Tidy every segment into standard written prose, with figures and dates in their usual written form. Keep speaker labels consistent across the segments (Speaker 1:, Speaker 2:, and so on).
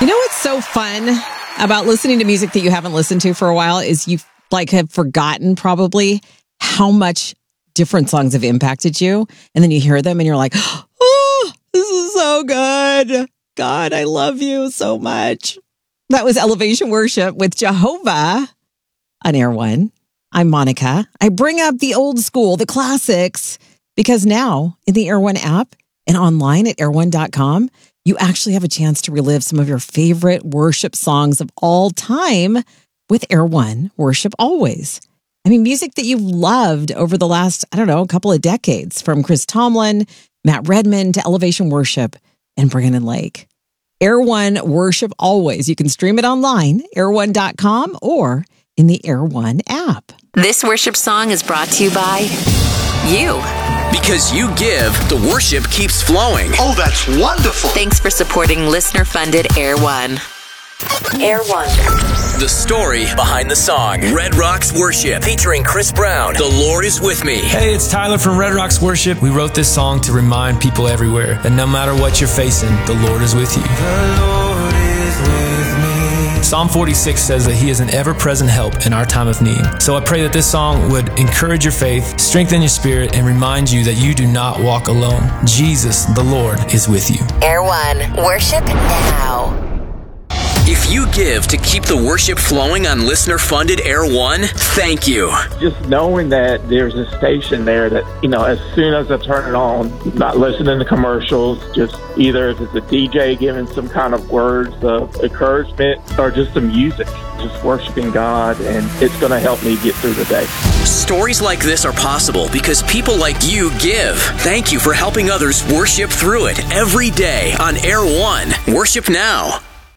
Speaker 1: You know what's so fun about listening to music that you haven't listened to for a while is you have forgotten probably how much different songs have impacted you. And then you hear them and you're like, oh, this is so good. God, I love you so much. That was Elevation Worship with Jehovah on Air One. I'm Monica. I bring up the old school, the classics, because now in the Air One app and online at airone.com, you actually have a chance to relive some of your favorite worship songs of all time with Air One Worship Always. I mean, music that you've loved over the last, a couple of decades, from Chris Tomlin, Matt Redman to Elevation Worship and Brandon Lake. Air One Worship Always. You can stream it online, airone.com, or in the Air One app.
Speaker 2: This worship song is brought to you by you.
Speaker 3: Because you give, the worship keeps flowing.
Speaker 4: Oh, that's wonderful.
Speaker 2: Thanks for supporting listener-funded Air One. Air One.
Speaker 3: The story behind the song. Red Rocks Worship, featuring Chris Brown. The Lord is with me.
Speaker 5: Hey, it's Tyler from Red Rocks Worship. We wrote this song to remind people everywhere that no matter what you're facing, the Lord is with you. The Lord is with me. Psalm 46 says that He is an ever-present help in our time of need. So I pray that this song would encourage your faith, strengthen your spirit, and remind you that you do not walk alone. Jesus, the Lord, is with you.
Speaker 2: Air One. Worship now.
Speaker 3: If you give to keep the worship flowing on listener-funded Air One, thank you.
Speaker 6: Just knowing that there's a station there that, as soon as I turn it on, not listening to commercials, just either if it's a DJ giving some kind of words of encouragement or just some music, just worshiping God, and it's going to help me get through the day.
Speaker 3: Stories like this are possible because people like you give. Thank you for helping others worship through it every day on Air One. Worship now.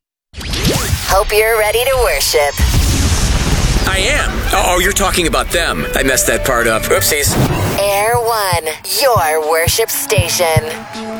Speaker 2: Hope you're ready to worship.
Speaker 3: I am. Oh, you're talking about them. I messed that part up. Oopsies.
Speaker 2: Air One, your worship station.